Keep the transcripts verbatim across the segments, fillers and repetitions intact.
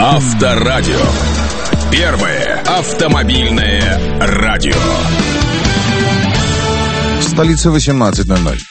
Авторадио. Первое автомобильное радио. Столица восемнадцать ноль ноль.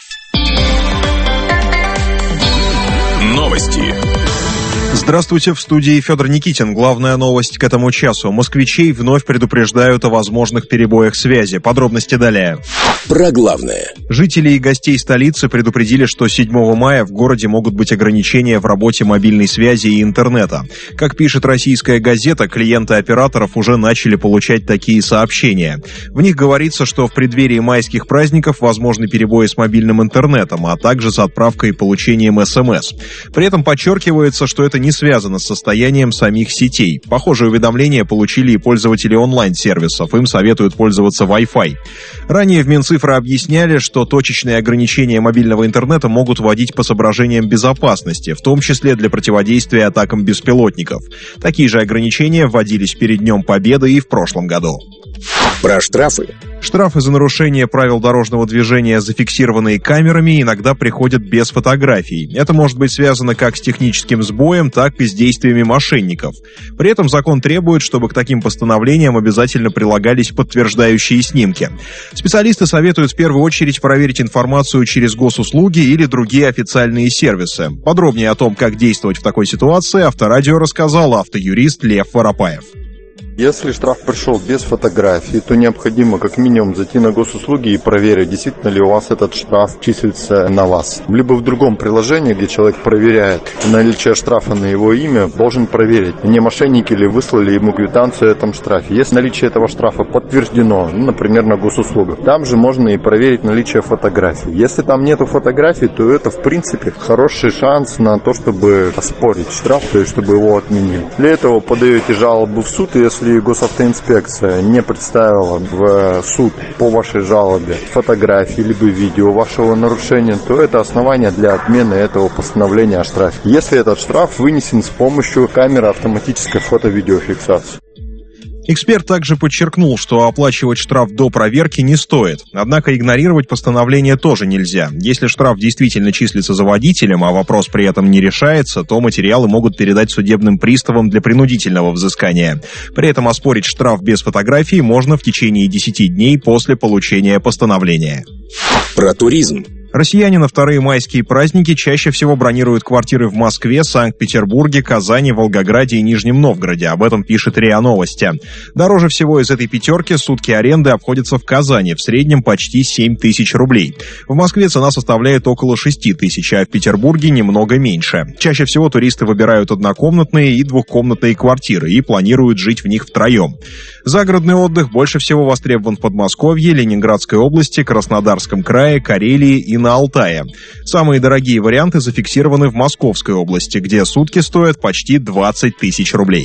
Новости. Здравствуйте, в студии Федор Никитин. Главная новость к этому часу. Москвичей вновь предупреждают о возможных перебоях связи. Подробности далее. Про главное. Жители и гостей столицы предупредили, что седьмого мая в городе могут быть ограничения в работе мобильной связи и интернета. Как пишет российская газета, клиенты операторов уже начали получать такие сообщения. В них говорится, что в преддверии майских праздников возможны перебои с мобильным интернетом, а также с отправкой и получением СМС. При этом подчеркивается, что это не связано с состоянием самих сетей. Похожие уведомления получили и пользователи онлайн-сервисов. Им советуют пользоваться Wi-Fi. Ранее в Минцифры объясняли, что точечные ограничения мобильного интернета могут вводить по соображениям безопасности, в том числе для противодействия атакам беспилотников. Такие же ограничения вводились перед Днем Победы и в прошлом году. Про штрафы. Штрафы за нарушение правил дорожного движения, зафиксированные камерами, иногда приходят без фотографий. Это может быть связано как с техническим сбоем, так и с действиями мошенников. При этом закон требует, чтобы к таким постановлениям обязательно прилагались подтверждающие снимки. Специалисты советуют в первую очередь проверить информацию через госуслуги или другие официальные сервисы. Подробнее о том, как действовать в такой ситуации, Авторадио рассказал автоюрист Лев Воропаев. Если штраф пришел без фотографии, то необходимо как минимум зайти на госуслуги и проверить, действительно ли у вас этот штраф числится на вас. Либо в другом приложении, где человек проверяет наличие штрафа на его имя, должен проверить, не мошенники ли выслали ему квитанцию о этом штрафе. Если наличие этого штрафа подтверждено, ну, например, на госуслугах, там же можно и проверить наличие фотографий. Если там нету фотографий, то это в принципе хороший шанс на то, чтобы оспорить штраф, то есть чтобы его отменили. Для этого подаете жалобу в суд, и если Если госавтоинспекция не представила в суд по вашей жалобе фотографии либо видео вашего нарушения, то это основание для отмены этого постановления о штрафе. Если этот штраф вынесен с помощью камеры автоматической фото-видеофиксации. Эксперт также подчеркнул, что оплачивать штраф до проверки не стоит. Однако игнорировать постановление тоже нельзя. Если штраф действительно числится за водителем, а вопрос при этом не решается, то материалы могут передать судебным приставам для принудительного взыскания. При этом оспорить штраф без фотографии можно в течение десяти дней после получения постановления. Про туризм. Россияне на вторые майские праздники чаще всего бронируют квартиры в Москве, Санкт-Петербурге, Казани, Волгограде и Нижнем Новгороде. Об этом пишет РИА Новости. Дороже всего из этой пятерки сутки аренды обходятся в Казани, в среднем почти семь тысяч рублей. В Москве цена составляет около шесть тысяч, а в Петербурге немного меньше. Чаще всего туристы выбирают однокомнатные и двухкомнатные квартиры и планируют жить в них втроем. Загородный отдых больше всего востребован в Подмосковье, Ленинградской области, Краснодарском крае, Карелии и на Алтае. Самые дорогие варианты зафиксированы в Московской области, где сутки стоят почти двадцать тысяч рублей.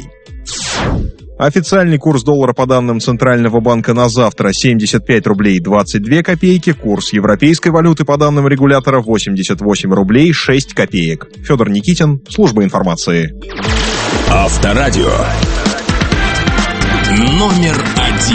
Официальный курс доллара по данным Центрального банка на завтра семьдесят пять рублей двадцать две копейки, курс европейской валюты по данным регулятора восемьдесят восемь рублей шесть копеек. Федор Никитин, служба информации. Авторадио. Номер один.